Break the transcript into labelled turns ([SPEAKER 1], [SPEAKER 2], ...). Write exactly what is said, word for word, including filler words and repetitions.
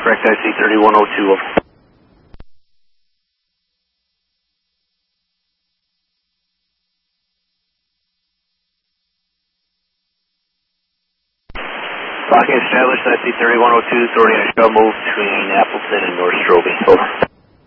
[SPEAKER 1] correct I C thirty-one oh two, over. Locking established, I C thirty-one oh two, authority on shell move between Appleton and North Strobing, over.